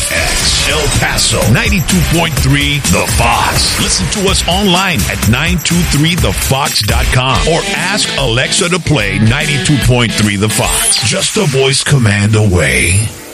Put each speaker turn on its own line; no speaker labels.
FX, El Paso, 92.3 The Fox. Listen to us online at 923thefox.com or ask Alexa to play 92.3 The Fox. Just a voice command away.